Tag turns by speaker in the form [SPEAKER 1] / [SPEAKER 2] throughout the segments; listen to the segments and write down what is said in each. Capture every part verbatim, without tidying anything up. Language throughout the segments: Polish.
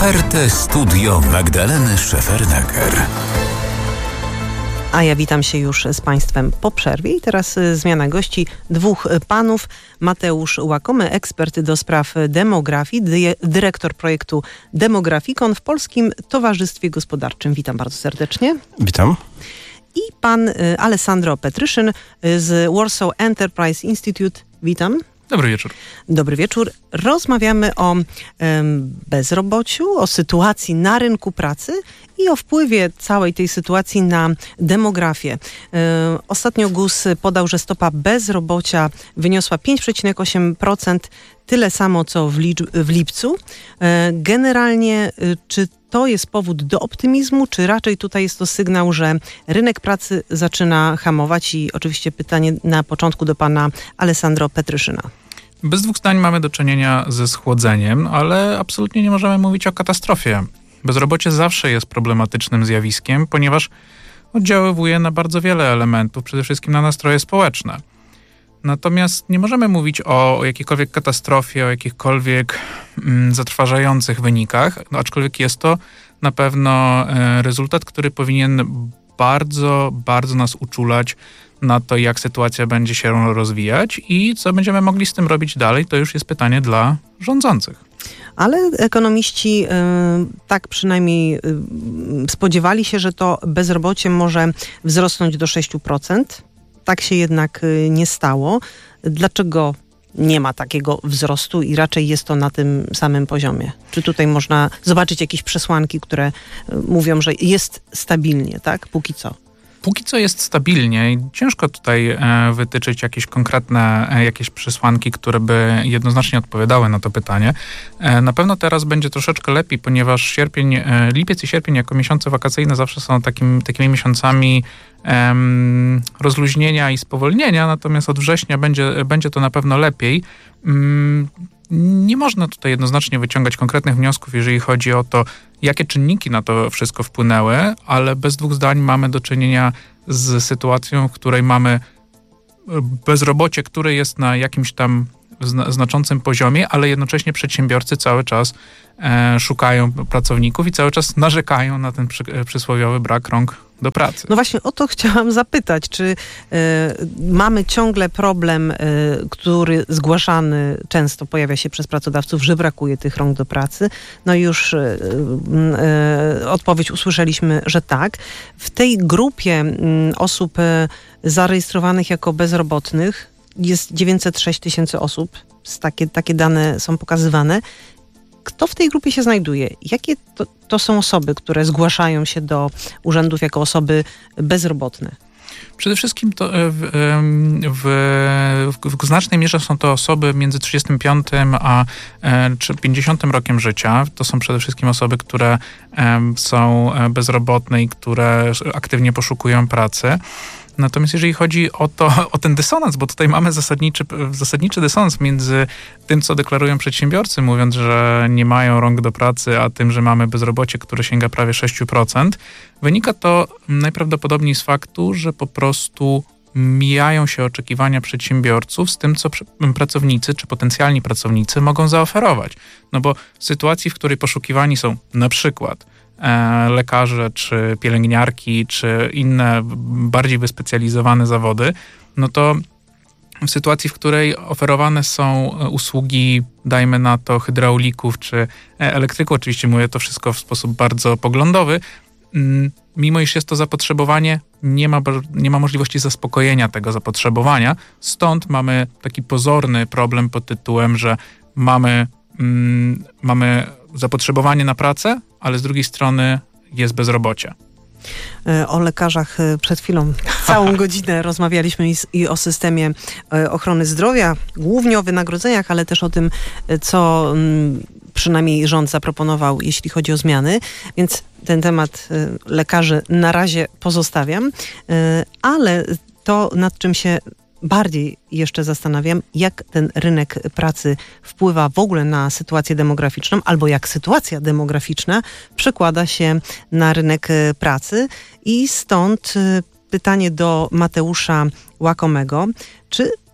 [SPEAKER 1] Ofertę Studio Magdaleny Szefernaker.
[SPEAKER 2] A ja witam się już z Państwem po przerwie i teraz zmiana gości dwóch panów. Mateusz Łakomy, ekspert do spraw demografii, dy- dyrektor projektu Demografikon w Polskim Towarzystwie Gospodarczym. Witam bardzo serdecznie.
[SPEAKER 3] Witam.
[SPEAKER 2] I pan Alessandro Petryszyn z Warsaw Enterprise Institute. Witam.
[SPEAKER 4] Dobry wieczór.
[SPEAKER 2] Dobry wieczór. Rozmawiamy o em, bezrobociu, o sytuacji na rynku pracy i o wpływie całej tej sytuacji na demografię. E, ostatnio G U S podał, że stopa bezrobocia wyniosła pięć przecinek osiem procent, tyle samo co w, licz- w lipcu. E, generalnie, e, czy to jest powód do optymizmu, czy raczej tutaj jest to sygnał, że rynek pracy zaczyna hamować? I oczywiście pytanie na początku do pana Alessandro Petryszyna.
[SPEAKER 4] Bez dwóch zdań mamy do czynienia ze schłodzeniem, ale absolutnie nie możemy mówić o katastrofie. Bezrobocie zawsze jest problematycznym zjawiskiem, ponieważ oddziaływuje na bardzo wiele elementów, przede wszystkim na nastroje społeczne. Natomiast nie możemy mówić o, o jakiejkolwiek katastrofie, o jakichkolwiek mm, zatrważających wynikach, no, aczkolwiek jest to na pewno e, rezultat, który powinien bardzo, bardzo nas uczulać na to, jak sytuacja będzie się rozwijać i co będziemy mogli z tym robić dalej, to już jest pytanie dla rządzących.
[SPEAKER 2] Ale ekonomiści y, tak przynajmniej y, spodziewali się, że to bezrobocie może wzrosnąć do sześć procent. Tak się jednak y, nie stało. Dlaczego nie ma takiego wzrostu i raczej jest to na tym samym poziomie? Czy tutaj można zobaczyć jakieś przesłanki, które y, mówią, że jest stabilnie, tak? Póki co.
[SPEAKER 4] Póki co jest stabilnie i ciężko tutaj e, wytyczyć jakieś konkretne e, jakieś przesłanki, które by jednoznacznie odpowiadały na to pytanie. E, na pewno teraz będzie troszeczkę lepiej, ponieważ sierpień, e, lipiec i sierpień jako miesiące wakacyjne zawsze są takim, takimi miesiącami e, rozluźnienia i spowolnienia, natomiast od września będzie, będzie to na pewno lepiej. Mm, Nie można tutaj jednoznacznie wyciągać konkretnych wniosków, jeżeli chodzi o to, jakie czynniki na to wszystko wpłynęły, ale bez dwóch zdań mamy do czynienia z sytuacją, w której mamy bezrobocie, które jest na jakimś tam zna- znaczącym poziomie, ale jednocześnie przedsiębiorcy cały czas e, szukają pracowników i cały czas narzekają na ten przy, e, przysłowiowy brak rąk do pracy.
[SPEAKER 2] No właśnie o to chciałam zapytać, czy y, mamy ciągle problem, y, który zgłaszany często pojawia się przez pracodawców, że brakuje tych rąk do pracy. No i już y, y, odpowiedź usłyszeliśmy, że tak. W tej grupie y, osób y, zarejestrowanych jako bezrobotnych jest dziewięćset sześć tysięcy osób. Takie, takie dane są pokazywane. Kto w tej grupie się znajduje? Jakie to, to są osoby, które zgłaszają się do urzędów jako osoby bezrobotne?
[SPEAKER 4] Przede wszystkim to w, w, w znacznej mierze są to osoby między trzydziestym piątym a pięćdziesiątym rokiem życia. To są przede wszystkim osoby, które są bezrobotne i które aktywnie poszukują pracy. Natomiast jeżeli chodzi o to, o ten dysonans, bo tutaj mamy zasadniczy, zasadniczy dysonans między tym, co deklarują przedsiębiorcy, mówiąc, że nie mają rąk do pracy, a tym, że mamy bezrobocie, które sięga prawie sześć procent, wynika to najprawdopodobniej z faktu, że po prostu mijają się oczekiwania przedsiębiorców z tym, co pracownicy czy potencjalni pracownicy mogą zaoferować. No bo w sytuacji, w której poszukiwani są na przykład lekarze, czy pielęgniarki, czy inne bardziej wyspecjalizowane zawody, no to w sytuacji, w której oferowane są usługi, dajmy na to, hydraulików, czy elektryków, oczywiście mówię to wszystko w sposób bardzo poglądowy, mimo iż jest to zapotrzebowanie, nie ma, nie ma możliwości zaspokojenia tego zapotrzebowania, stąd mamy taki pozorny problem pod tytułem, że mamy, mm, mamy zapotrzebowanie na pracę, ale z drugiej strony jest bezrobocie.
[SPEAKER 2] O lekarzach przed chwilą całą godzinę rozmawialiśmy i, i o systemie ochrony zdrowia, głównie o wynagrodzeniach, ale też o tym, co m, przynajmniej rząd zaproponował, jeśli chodzi o zmiany. Więc ten temat lekarzy na razie pozostawiam, ale to, nad czym się bardziej jeszcze zastanawiam, jak ten rynek pracy wpływa w ogóle na sytuację demograficzną, albo jak sytuacja demograficzna przekłada się na rynek pracy. I stąd pytanie do Mateusza Łakomego. Czy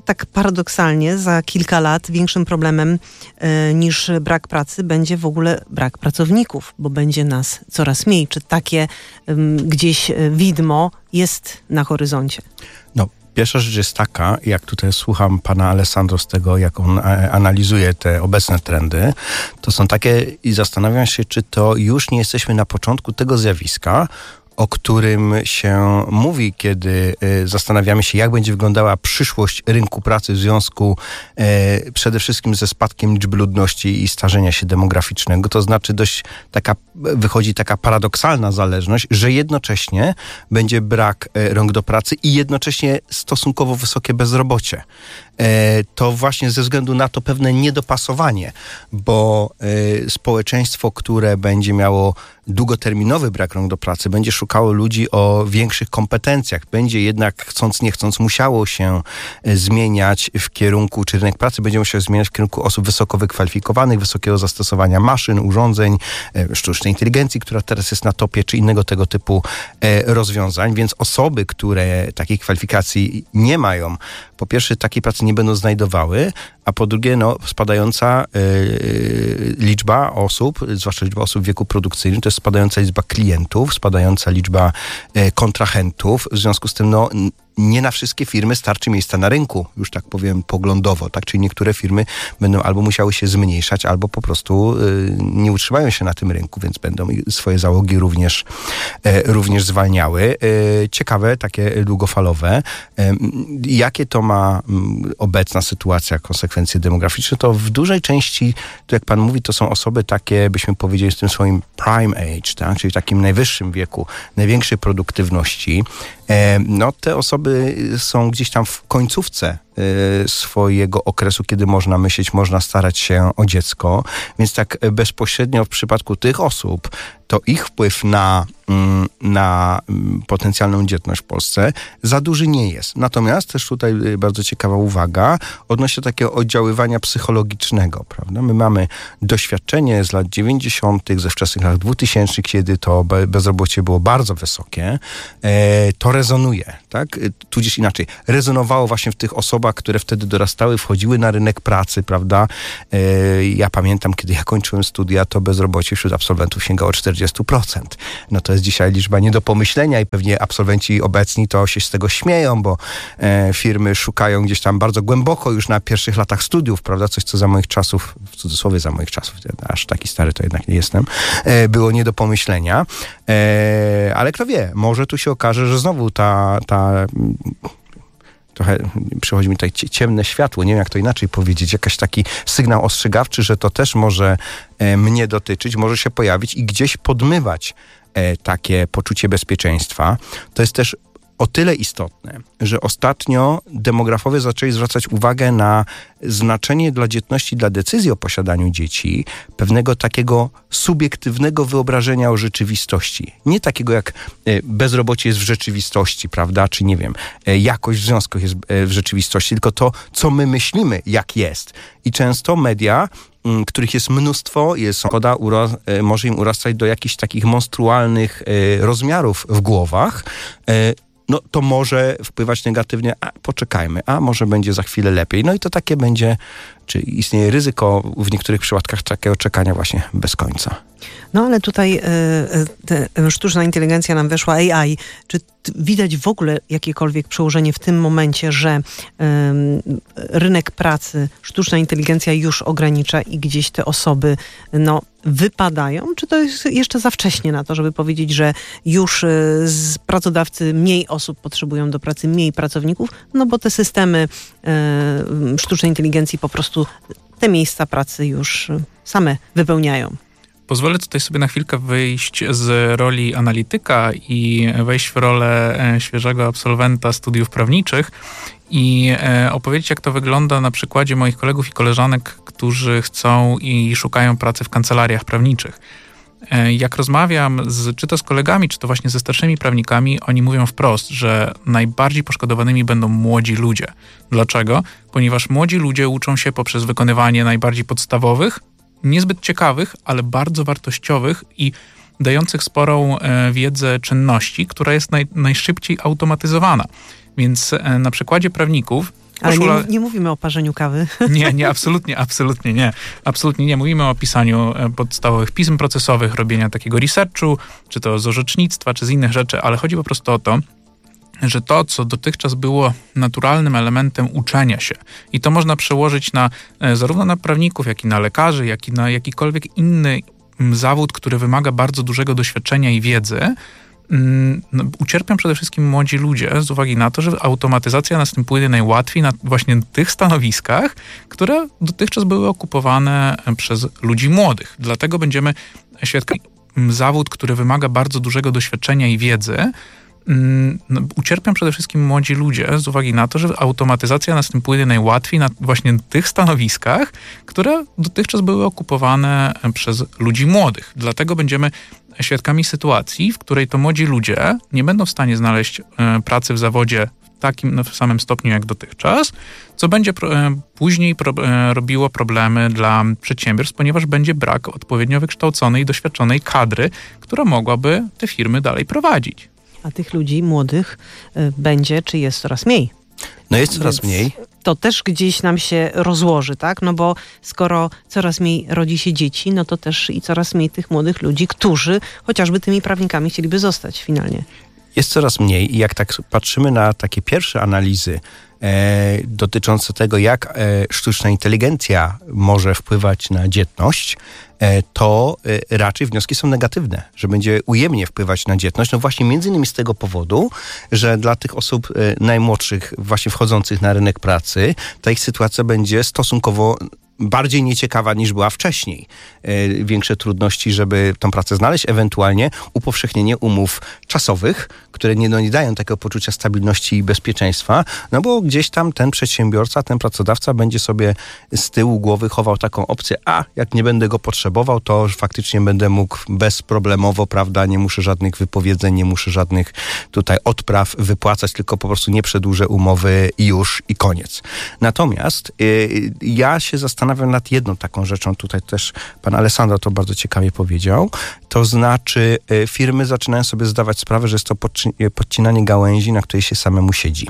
[SPEAKER 2] tak paradoksalnie za kilka lat większym problemem y, niż brak pracy będzie w ogóle brak pracowników, bo będzie nas coraz mniej. Czy takie y, gdzieś widmo jest na horyzoncie?
[SPEAKER 3] No, pierwsza rzecz jest taka, jak tutaj słucham pana Alessandro z tego, jak on analizuje te obecne trendy, to są takie i zastanawiam się, czy to już nie jesteśmy na początku tego zjawiska, o którym się mówi, kiedy y, zastanawiamy się, jak będzie wyglądała przyszłość rynku pracy w związku y, przede wszystkim ze spadkiem liczby ludności i starzenia się demograficznego. To znaczy dość taka, wychodzi taka paradoksalna zależność, że jednocześnie będzie brak y, rąk do pracy i jednocześnie stosunkowo wysokie bezrobocie. Y, to właśnie ze względu na to pewne niedopasowanie, bo y, społeczeństwo, które będzie miało długoterminowy brak rąk do pracy, będzie szukało ludzi o większych kompetencjach. Będzie jednak, chcąc nie chcąc, musiało się zmieniać w kierunku, czy rynek pracy będzie musiał zmieniać w kierunku osób wysoko wykwalifikowanych, wysokiego zastosowania maszyn, urządzeń, sztucznej inteligencji, która teraz jest na topie, czy innego tego typu rozwiązań. Więc osoby, które takiej kwalifikacji nie mają, po pierwsze takiej pracy nie będą znajdowały, a po drugie no, spadająca yy, liczba osób, zwłaszcza liczba osób w wieku produkcyjnym, to jest spadająca liczba klientów, spadająca liczba yy, kontrahentów. W związku z tym no, nie na wszystkie firmy starczy miejsca na rynku, już tak powiem poglądowo, tak? Czyli niektóre firmy będą albo musiały się zmniejszać, albo po prostu y, nie utrzymają się na tym rynku, więc będą swoje załogi również, y, również zwalniały. Y, ciekawe, takie długofalowe. Y, jakie to ma y, obecna sytuacja, konsekwencje demograficzne? To w dużej części, to jak pan mówi, to są osoby takie, byśmy powiedzieli, w tym swoim prime age, tak? Czyli w takim najwyższym wieku, największej produktywności. Y, no te osoby są gdzieś tam w końcówce y, swojego okresu, kiedy można myśleć, można starać się o dziecko. Więc tak bezpośrednio w przypadku tych osób, to ich wpływ na, mm, na potencjalną dzietność w Polsce za duży nie jest. Natomiast też tutaj bardzo ciekawa uwaga odnośnie takiego oddziaływania psychologicznego, prawda? My mamy doświadczenie z lat dziewięćdziesiątych, ze wczesnych lat dwutysięcznych, kiedy to bezrobocie było bardzo wysokie. E, to rezonuje, tak? Tudzież inaczej, rezonowało właśnie w tych osobach, które wtedy dorastały, wchodziły na rynek pracy, prawda? E, ja pamiętam, kiedy ja kończyłem studia, to bezrobocie wśród absolwentów sięgało czterdzieści procent. No to jest dzisiaj liczba nie do pomyślenia i pewnie absolwenci obecni to się z tego śmieją, bo e, firmy szukają gdzieś tam bardzo głęboko już na pierwszych latach studiów, prawda? Coś, co za moich czasów, w cudzysłowie za moich czasów, aż taki stary to jednak nie jestem, e, było nie do pomyślenia. E, ale kto wie, może tu się okaże, że znowu ta, ta trochę przychodzi mi tutaj ciemne światło, nie wiem jak to inaczej powiedzieć, jakiś taki sygnał ostrzegawczy, że to też może e, mnie dotyczyć, może się pojawić i gdzieś podmywać e, takie poczucie bezpieczeństwa. To jest też o tyle istotne, że ostatnio demografowie zaczęli zwracać uwagę na znaczenie dla dzietności, dla decyzji o posiadaniu dzieci, pewnego takiego subiektywnego wyobrażenia o rzeczywistości. Nie takiego jak bezrobocie jest w rzeczywistości, prawda, czy nie wiem, jakość w związkach jest w rzeczywistości, tylko to, co my myślimy, jak jest. I często media, których jest mnóstwo, jest szkoda, uro, może im urastać do jakichś takich monstrualnych rozmiarów w głowach, no to może wpływać negatywnie, a poczekajmy, a może będzie za chwilę lepiej. No i to takie będzie, czy istnieje ryzyko w niektórych przypadkach takiego czekania właśnie bez końca.
[SPEAKER 2] No ale tutaj y, y, sztuczna inteligencja nam weszła, A I. Czy t- widać w ogóle jakiekolwiek przełożenie w tym momencie, że y, rynek pracy sztuczna inteligencja już ogranicza i gdzieś te osoby no, wypadają? Czy to jest jeszcze za wcześnie na to, żeby powiedzieć, że już y, z pracodawcy mniej osób potrzebują do pracy, mniej pracowników? No bo te systemy y, sztucznej inteligencji po prostu te miejsca pracy już same wypełniają.
[SPEAKER 4] Pozwolę tutaj sobie na chwilkę wyjść z roli analityka i wejść w rolę świeżego absolwenta studiów prawniczych i opowiedzieć, jak to wygląda na przykładzie moich kolegów i koleżanek, którzy chcą i szukają pracy w kancelariach prawniczych. Jak rozmawiam z, czy to z kolegami, czy to właśnie ze starszymi prawnikami, oni mówią wprost, że najbardziej poszkodowanymi będą młodzi ludzie. Dlaczego? Ponieważ młodzi ludzie uczą się poprzez wykonywanie najbardziej podstawowych, niezbyt ciekawych, ale bardzo wartościowych i dających sporą e, wiedzę czynności, która jest naj, najszybciej automatyzowana. Więc e, na przykładzie prawników
[SPEAKER 2] Ale
[SPEAKER 4] Koszula...
[SPEAKER 2] nie, nie mówimy o parzeniu kawy.
[SPEAKER 4] Nie, nie, absolutnie, absolutnie nie. Absolutnie nie. Mówimy o pisaniu podstawowych pism procesowych, robienia takiego researchu, czy to z orzecznictwa, czy z innych rzeczy, ale chodzi po prostu o to, że to, co dotychczas było naturalnym elementem uczenia się i to można przełożyć na zarówno na prawników, jak i na lekarzy, jak i na jakikolwiek inny zawód, który wymaga bardzo dużego doświadczenia i wiedzy, no, ucierpią przede wszystkim młodzi ludzie z uwagi na to, że automatyzacja następuje najłatwiej na właśnie tych stanowiskach, które dotychczas były okupowane przez ludzi młodych. Dlatego będziemy świadkami zawód, który wymaga bardzo dużego doświadczenia i wiedzy, no, ucierpią przede wszystkim młodzi ludzie z uwagi na to, że automatyzacja następuje najłatwiej na właśnie tych stanowiskach, które dotychczas były okupowane przez ludzi młodych. Dlatego będziemy świadkami sytuacji, w której to młodzi ludzie nie będą w stanie znaleźć e, pracy w zawodzie w takim no, w samym stopniu jak dotychczas, co będzie pro, e, później pro, e, robiło problemy dla przedsiębiorstw, ponieważ będzie brak odpowiednio wykształconej i doświadczonej kadry, która mogłaby te firmy dalej prowadzić.
[SPEAKER 2] A tych ludzi młodych y, będzie, czy jest coraz mniej?
[SPEAKER 3] No jest coraz
[SPEAKER 2] Więc
[SPEAKER 3] mniej.
[SPEAKER 2] To też gdzieś nam się rozłoży, tak? No bo skoro coraz mniej rodzi się dzieci, no to też i coraz mniej tych młodych ludzi, którzy chociażby tymi prawnikami chcieliby zostać finalnie.
[SPEAKER 3] Jest coraz mniej i jak tak patrzymy na takie pierwsze analizy e, dotyczące tego, jak e, sztuczna inteligencja może wpływać na dzietność, e, to e, raczej wnioski są negatywne, że będzie ujemnie wpływać na dzietność. No właśnie między innymi z tego powodu, że dla tych osób e, najmłodszych, właśnie wchodzących na rynek pracy, ta ich sytuacja będzie stosunkowo bardziej nieciekawa niż była wcześniej. Yy, większe trudności, żeby tą pracę znaleźć, ewentualnie upowszechnienie umów czasowych, które nie, no, nie dają takiego poczucia stabilności i bezpieczeństwa, no bo gdzieś tam ten przedsiębiorca, ten pracodawca będzie sobie z tyłu głowy chował taką opcję, a jak nie będę go potrzebował, to faktycznie będę mógł bezproblemowo, prawda, nie muszę żadnych wypowiedzeń, nie muszę żadnych tutaj odpraw wypłacać, tylko po prostu nie przedłużę umowy i już i koniec. Natomiast yy, ja się zastanawiam nad jedną taką rzeczą, tutaj też pan Alessandro to bardzo ciekawie powiedział, to znaczy y, firmy zaczynają sobie zdawać sprawę, że jest to podci- podcinanie gałęzi, na której się samemu siedzi.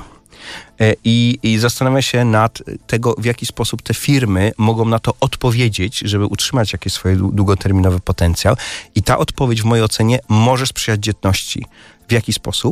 [SPEAKER 3] Y, I, I zastanawia się nad tego, w jaki sposób te firmy mogą na to odpowiedzieć, żeby utrzymać jakiś swój długoterminowy potencjał. I ta odpowiedź w mojej ocenie może sprzyjać dzietności. W jaki sposób?